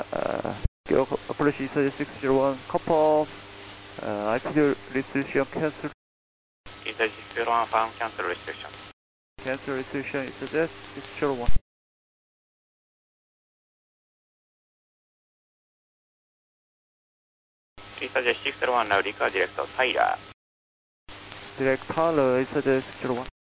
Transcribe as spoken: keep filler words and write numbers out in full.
Uh, approach E S A six zero one, couple, uh, altitude restriction cancel. E S A six zero one, farm cancel restriction. Cancel restriction, E S A six zero one. E S A six zero one, now recover direct Tyler. Direct Tyler, E S A six zero one.